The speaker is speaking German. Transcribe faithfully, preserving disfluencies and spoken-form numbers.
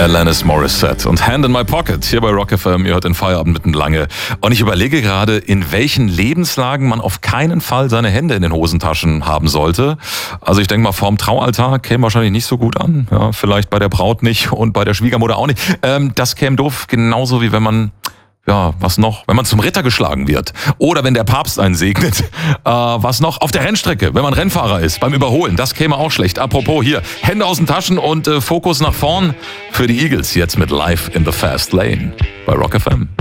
Alanis Morissette und Hand in My Pocket hier bei Rock F M. Ihr hört den Feierabend mitten lange. Und ich überlege gerade, in welchen Lebenslagen man auf keinen Fall seine Hände in den Hosentaschen haben sollte. Also ich denke mal, vorm Traualtar käme wahrscheinlich nicht so gut an. Ja, vielleicht bei der Braut nicht und bei der Schwiegermutter auch nicht. Ähm, das käme doof, genauso wie wenn man... Ja, was noch? Wenn man zum Ritter geschlagen wird. Oder wenn der Papst einen segnet. Äh, was noch? Auf der Rennstrecke, wenn man Rennfahrer ist, beim Überholen. Das käme auch schlecht. Apropos hier, Hände aus den Taschen und äh, Fokus nach vorn für die Eagles. Jetzt mit Live in the Fast Lane bei Rock F M.